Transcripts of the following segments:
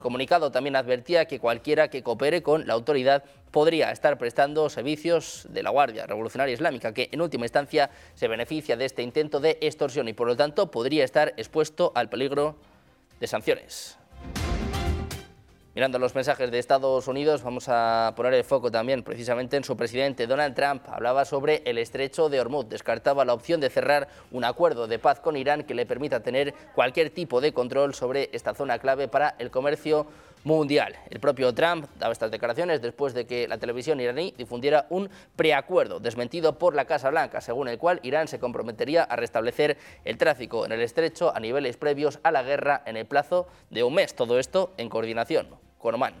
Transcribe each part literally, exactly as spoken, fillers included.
Comunicado también advertía que cualquiera que coopere con la autoridad podría estar prestando servicios de la Guardia Revolucionaria Islámica, que en última instancia se beneficia de este intento de extorsión y por lo tanto podría estar expuesto al peligro de sanciones. Mirando los mensajes de Estados Unidos, vamos a poner el foco también precisamente en su presidente. Donald Trump hablaba sobre el estrecho de Hormuz, descartaba la opción de cerrar un acuerdo de paz con Irán que le permita tener cualquier tipo de control sobre esta zona clave para el comercio mundial. El propio Trump daba estas declaraciones después de que la televisión iraní difundiera un preacuerdo desmentido por la Casa Blanca, según el cual Irán se comprometería a restablecer el tráfico en el estrecho a niveles previos a la guerra en el plazo de un mes. Todo esto en coordinación con Oman.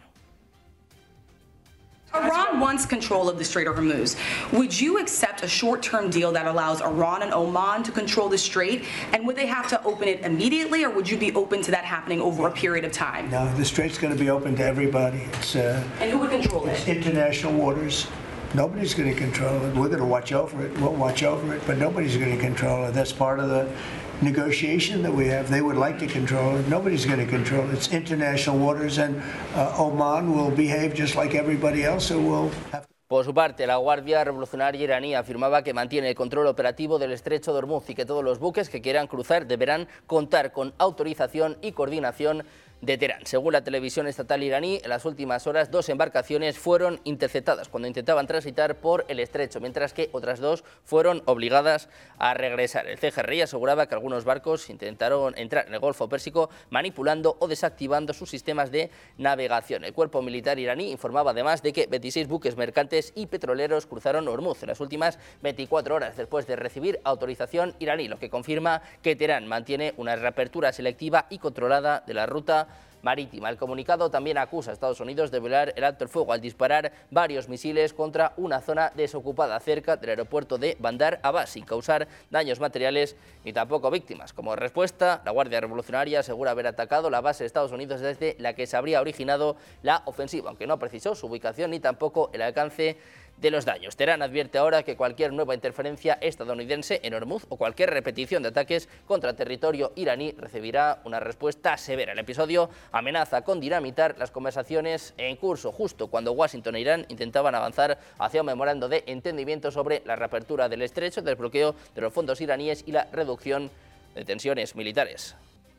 Iran wants control of the Strait of Hormuz. Would you accept a short-term deal that allows Iran and Oman to control the strait? And would they have to open it immediately, or would you be open to that happening over a period of time? No, the strait's going to be open to everybody. It's, uh, and who would control it? It's international waters. Nobody's going to control it. We're going to watch over it. We'll watch over it, but nobody's going to control it. That's part of the negotiation that we have. They would like to control it. Nobody's going to control it. It's international waters, and uh, Oman will behave just like everybody else, so we'll have to. Por su parte, la Guardia Revolucionaria iraní afirmaba que mantiene el control operativo del estrecho de Hormuz y que todos los buques que quieran cruzar deberán contar con autorización y coordinación de Teherán. Según la televisión estatal iraní, en las últimas horas dos embarcaciones fueron interceptadas cuando intentaban transitar por el estrecho, mientras que otras dos fueron obligadas a regresar. El C G R I aseguraba que algunos barcos intentaron entrar en el Golfo Pérsico manipulando o desactivando sus sistemas de navegación. El cuerpo militar iraní informaba además de que veintiséis buques mercantes y petroleros cruzaron Hormuz en las últimas veinticuatro horas después de recibir autorización iraní, lo que confirma que Teherán mantiene una reapertura selectiva y controlada de la ruta marítima. El comunicado también acusa a Estados Unidos de violar el alto el fuego al disparar varios misiles contra una zona desocupada cerca del aeropuerto de Bandar Abbas, sin causar daños materiales ni tampoco víctimas. Como respuesta, la Guardia Revolucionaria asegura haber atacado la base de Estados Unidos desde la que se habría originado la ofensiva, aunque no precisó su ubicación ni tampoco el alcance de los daños. Teherán advierte ahora que cualquier nueva interferencia estadounidense en Hormuz o cualquier repetición de ataques contra territorio iraní recibirá una respuesta severa. El episodio amenaza con dinamitar las conversaciones en curso, justo cuando Washington e Irán intentaban avanzar hacia un memorando de entendimiento sobre la reapertura del estrecho, desbloqueo de los fondos iraníes y la reducción de tensiones militares.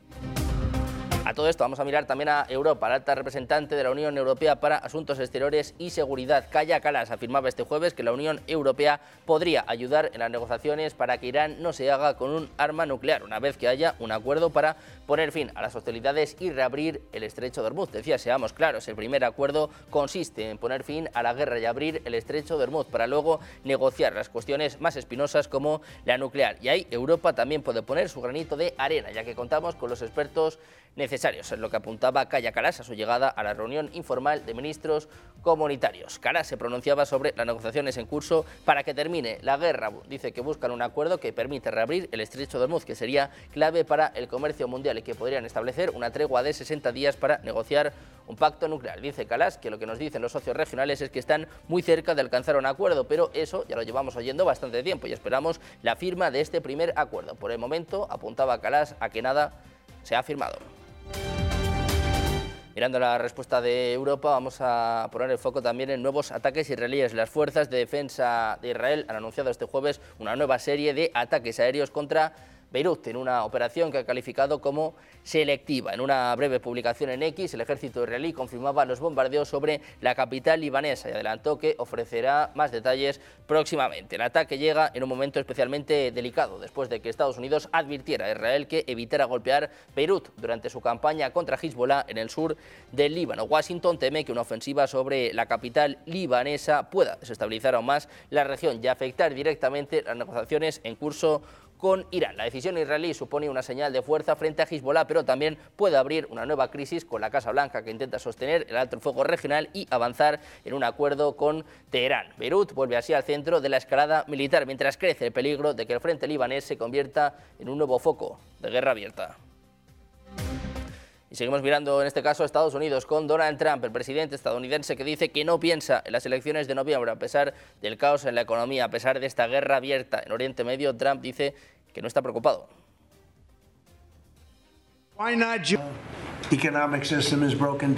A todo esto vamos a mirar también a Europa. La alta representante de la Unión Europea para Asuntos Exteriores y Seguridad, Kaja Kallas, afirmaba este jueves que la Unión Europea podría ayudar en las negociaciones para que Irán no se haga con un arma nuclear, una vez que haya un acuerdo para poner fin a las hostilidades y reabrir el estrecho de Hormuz. Decía, seamos claros, el primer acuerdo consiste en poner fin a la guerra y abrir el estrecho de Hormuz para luego negociar las cuestiones más espinosas como la nuclear. Y ahí Europa también puede poner su granito de arena, ya que contamos con los expertos necesarios, es lo que apuntaba Kaja Kallas a su llegada a la reunión informal de ministros comunitarios. Kallas se pronunciaba sobre las negociaciones en curso para que termine la guerra. Dice que buscan un acuerdo que permite reabrir el estrecho de Hormuz, que sería clave para el comercio mundial y que podrían establecer una tregua de sesenta días para negociar un pacto nuclear. Dice Kallas que lo que nos dicen los socios regionales es que están muy cerca de alcanzar un acuerdo, pero eso ya lo llevamos oyendo bastante tiempo y esperamos la firma de este primer acuerdo. Por el momento, apuntaba Kallas a que nada se ha firmado. Mirando la respuesta de Europa, vamos a poner el foco también en nuevos ataques israelíes. Las fuerzas de defensa de Israel han anunciado este jueves una nueva serie de ataques aéreos contra Beirut, en una operación que ha calificado como selectiva. En una breve publicación en X, el ejército israelí confirmaba los bombardeos sobre la capital libanesa y adelantó que ofrecerá más detalles próximamente. El ataque llega en un momento especialmente delicado, después de que Estados Unidos advirtiera a Israel que evitara golpear Beirut durante su campaña contra Hezbollah en el sur del Líbano. Washington teme que una ofensiva sobre la capital libanesa pueda desestabilizar aún más la región y afectar directamente las negociaciones en curso con Irán. La decisión israelí supone una señal de fuerza frente a Hezbollah, pero también puede abrir una nueva crisis con la Casa Blanca, que intenta sostener el alto el fuego regional y avanzar en un acuerdo con Teherán. Beirut vuelve así al centro de la escalada militar, mientras crece el peligro de que el frente libanés se convierta en un nuevo foco de guerra abierta. Y seguimos mirando en este caso a Estados Unidos con Donald Trump, el presidente estadounidense, que dice que no piensa en las elecciones de noviembre a pesar del caos en la economía, a pesar de esta guerra abierta en Oriente Medio. Trump dice que no está preocupado. Why not? Economic system is broken down.